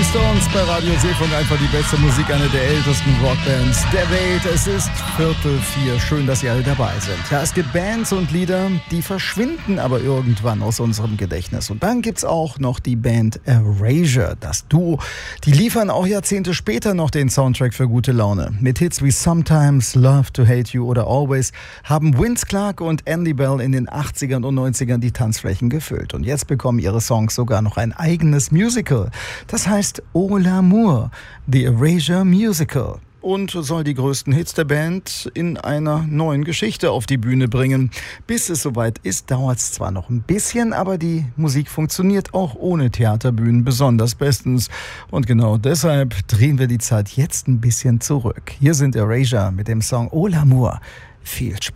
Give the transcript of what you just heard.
Rolling Stones bei Radio Seefunk, einfach die beste Musik, eine der ältesten Rockbands der Welt. Es ist 3:45. Schön, dass ihr alle dabei sind. Ja, es gibt Bands und Lieder, die verschwinden aber irgendwann aus unserem Gedächtnis. Und dann gibt's auch noch die Band Erasure, das Duo. Die liefern auch Jahrzehnte später noch den Soundtrack für gute Laune. Mit Hits wie Sometimes, Love to Hate You oder Always haben Vince Clarke und Andy Bell in den 80ern und 90ern die Tanzflächen gefüllt. Und jetzt bekommen ihre Songs sogar noch ein eigenes Musical. Das heißt Oh l'Amour, The Erasure Musical. Und soll die größten Hits der Band in einer neuen Geschichte auf die Bühne bringen. Bis es soweit ist, dauert es zwar noch ein bisschen, aber die Musik funktioniert auch ohne Theaterbühnen besonders bestens. Und genau deshalb drehen wir die Zeit jetzt ein bisschen zurück. Hier sind Erasure mit dem Song Oh l'Amour. Viel Spaß.